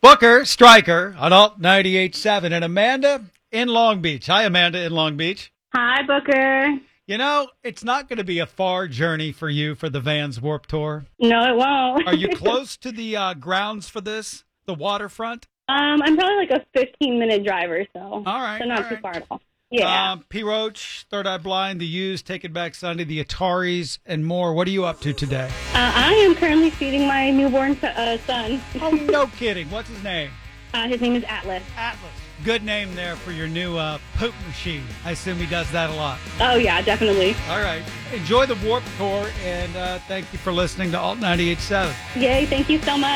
Booker, Striker on Alt 98.7, and Amanda in Long Beach. Hi, Amanda in Long Beach. Hi, Booker. You know, it's not going to be a far journey for you for the Vans Warped Tour. No, it won't. Are you close to the grounds for this, the waterfront? I'm probably like a 15-minute drive or so. All right. So not too far at all. Yeah. P. Roach, Third Eye Blind, The Used, Take It Back Sunday, The Ataris, and more. What are you up to today? I am currently feeding my newborn son. Oh, no kidding. What's his name? His name is Atlas. Atlas. Good name there for your new poop machine. I assume he does that a lot. Oh, yeah, definitely. All right. Enjoy the Warped Tour, and thank you for listening to Alt 98.7. Yay, thank you so much.